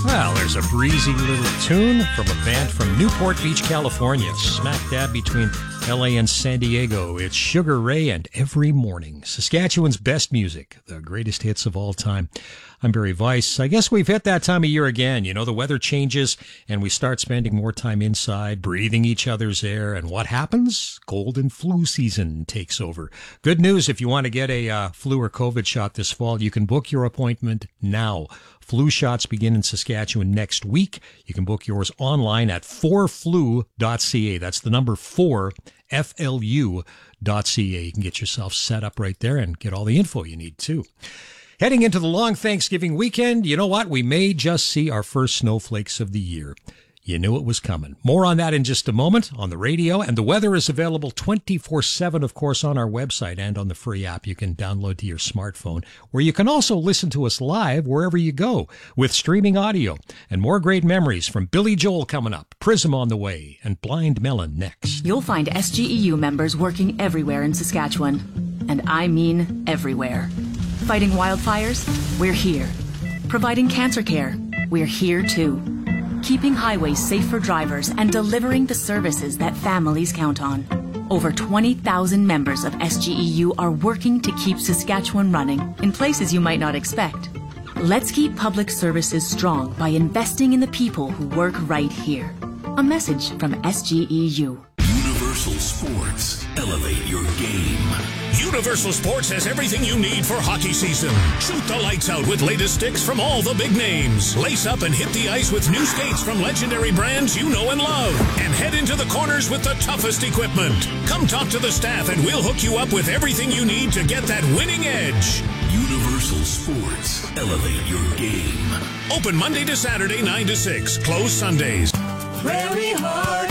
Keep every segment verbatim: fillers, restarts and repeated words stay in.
Well, there's a breezy little tune from a band from Newport Beach, California, smack dab between L A and San Diego. It's Sugar Ray and Every Morning, Saskatchewan's best music, the greatest hits of all time. I'm Barry Weiss. I guess we've hit that time of year again. You know, the weather changes and we start spending more time inside, breathing each other's air. And what happens? Cold and flu season takes over. Good news, if you want to get a uh, flu or COVID shot this fall, you can book your appointment now. Flu shots begin in Saskatchewan next week. You can book yours online at four flu dot c a. That's the number four, F L U dot C A. You can get yourself set up right there and get all the info you need too. Heading into the long Thanksgiving weekend, you know what? We may just see our first snowflakes of the year. You knew it was coming. More on that in just a moment on the radio. And the weather is available twenty-four seven, of course, on our website and on the free app you can download to your smartphone, where you can also listen to us live wherever you go with streaming audio. And more great memories from Billy Joel coming up, Prism on the way, and Blind Melon next. You'll find S G E U members working everywhere in Saskatchewan. And I mean everywhere. Fighting wildfires? We're here. Providing cancer care? We're here too. Keeping highways safe for drivers and delivering the services that families count on. Over twenty thousand members of S G E U are working to keep Saskatchewan running in places you might not expect. Let's keep public services strong by investing in the people who work right here. A message from S G E U. Universal Sports. Elevate your game. Universal Sports has everything you need for hockey season. Shoot the lights out with latest sticks from all the big names. Lace up and hit the ice with new skates from legendary brands you know and love. And head into the corners with the toughest equipment. Come talk to the staff and we'll hook you up with everything you need to get that winning edge. Universal Sports. Elevate your game. Open Monday to Saturday, nine to six. Closed Sundays. Prairie Heart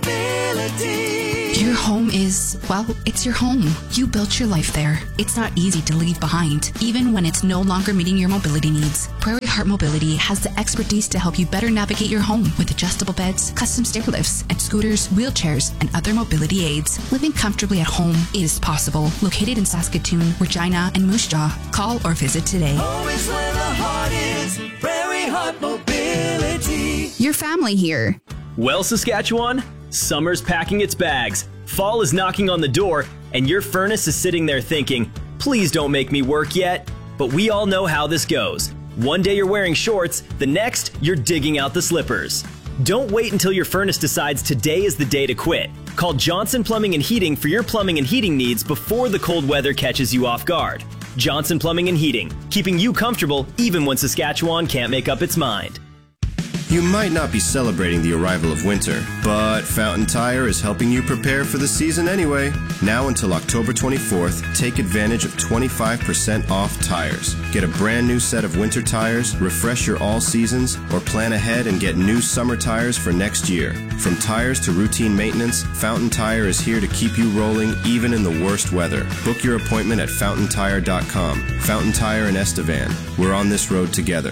Mobility. Your home is, well, it's your home. You built your life there. It's not easy to leave behind, even when it's no longer meeting your mobility needs. Prairie Heart Mobility has the expertise to help you better navigate your home with adjustable beds, custom stair lifts, and scooters, wheelchairs, and other mobility aids. Living comfortably at home is possible. Located in Saskatoon, Regina, and Moose Jaw. Call or visit today. Always where the heart is. Prairie Heart Mobility. Your family here. Well, Saskatchewan, summer's packing its bags, fall is knocking on the door, and your furnace is sitting there thinking, please don't make me work yet. But we all know how this goes. One day you're wearing shorts, the next you're digging out the slippers. Don't wait until your furnace decides today is the day to quit. Call Johnson Plumbing and Heating for your plumbing and heating needs before the cold weather catches you off guard. Johnson Plumbing and Heating, keeping you comfortable even when Saskatchewan can't make up its mind. You might not be celebrating the arrival of winter, but Fountain Tire is helping you prepare for the season anyway. Now until October twenty-fourth, take advantage of twenty-five percent off tires. Get a brand new set of winter tires, refresh your all seasons, or plan ahead and get new summer tires for next year. From tires to routine maintenance, Fountain Tire is here to keep you rolling even in the worst weather. Book your appointment at fountain tire dot com. Fountain Tire in Estevan. We're on this road together.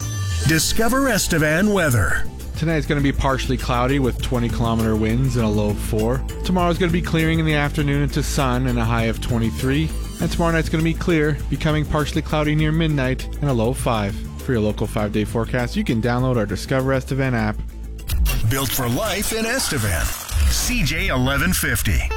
Discover Estevan weather. Tonight's going to be partially cloudy with twenty kilometer winds and a low of four. Tomorrow's going to be clearing in the afternoon into sun and a high of twenty-three. And tomorrow night's going to be clear, becoming partially cloudy near midnight and a low of five. For your local five-day forecast, you can download our Discover Estevan app. Built for life in Estevan. C J eleven fifty.